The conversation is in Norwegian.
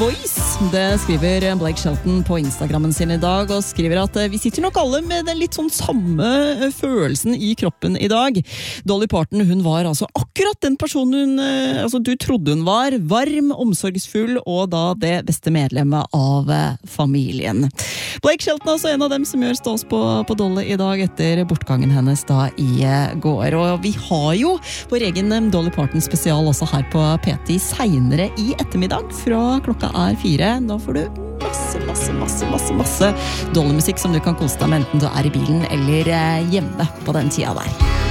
Voice. Det skriver Blake Shelton på Instagrammen sin i dag, og skriver at vi sitter nok alle med den litt sånn samme følelsen i kroppen i dag. Dolly Parton, hun var altså akkurat den personen du trodde hun var. Varm, omsorgsfull, og da det beste medlemmet av familien. Blake Shelton er altså en av dem som gjør stas på Dolly i dag etter bortgangen hennes da i går. Og vi har jo vår egen Dolly Parton spesial også her på P10 senere i ettermiddag fra klokka 4. Da får du masse Dolly-musikk som du kan kose deg med enten du er i bilen eller hjemme på den tida der.